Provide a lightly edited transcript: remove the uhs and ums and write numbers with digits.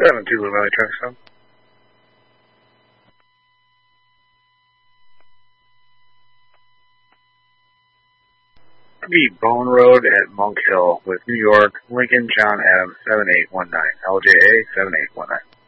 72 Blue Valley Truck Stop. The Bone Road at Monk Hill with New York, Lincoln, John Adams, 7819, LJA 7819.